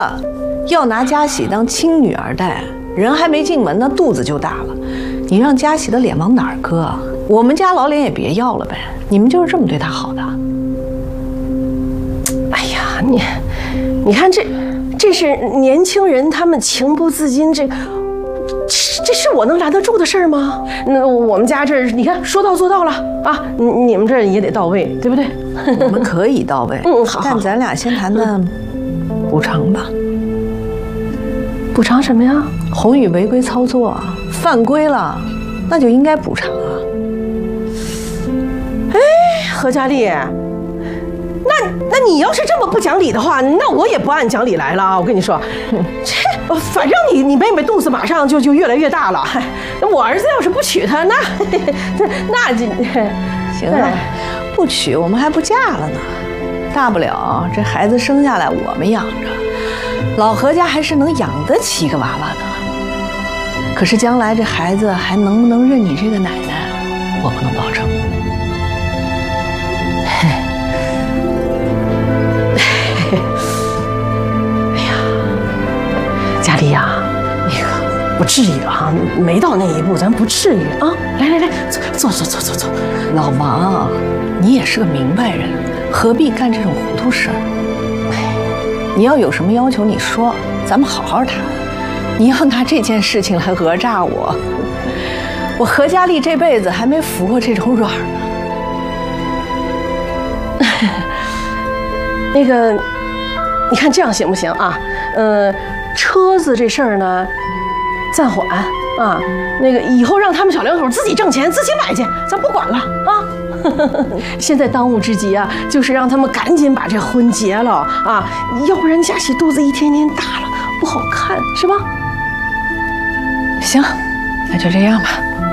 要拿佳喜当亲女儿待，人还没进门呢，肚子就大了。你让佳喜的脸往哪儿搁？我们家老脸也别要了呗。你们就是这么对她好的？ 哎呀，你看这是年轻人，他们情不自禁，这是我能拦得住的事儿吗？那我们家这你看说到做到了啊，你们这也得到位，对不对？ 我们可以到位， 好。 但咱俩先谈谈补偿吧。 补偿什么呀？ 宏宇违规操作，犯规了，那就应该补偿啊。 哎，何佳丽，那你要是这么不讲理的话，那我也不按讲理来了啊！我跟你说，反正你妹妹肚子马上就越来越大了。我儿子要是不娶她，那就行了，不娶我们还不嫁了呢。大不了这孩子生下来我们养着，老何家还是能养得起一个娃娃的。可是将来这孩子还能不能认你这个奶奶，我不能保证。 哎呀，佳丽呀，那个不至于啊，没到那一步，咱不至于啊。来，坐。 老王，你也是个明白人，何必干这种糊涂事儿？你要有什么要求，你说，咱们好好谈。你要拿这件事情来讹诈我，我何佳丽这辈子还没服过这种软呢。 那个，你看这样行不行啊？车子这事儿呢，暂缓啊。那个以后让他们小两口自己挣钱，自己买去，咱不管了啊。现在当务之急啊，就是让他们赶紧把这婚结了啊，要不然佳喜肚子一天天大了，不好看，是吧？ 行，那就这样吧。